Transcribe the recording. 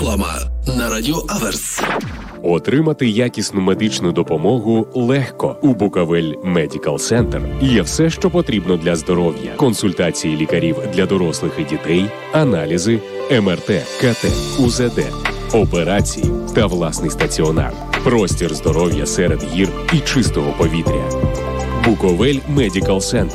Реклама на Радіо Аверс. Отримати якісну медичну допомогу легко. У Буковель Медикал Центр є все, що потрібно для здоров'я. Консультації лікарів для дорослих і дітей, аналізи, МРТ, КТ, УЗД, операції та власний стаціонар. Простір здоров'я серед гір і чистого повітря. Буковель Медикал Центр.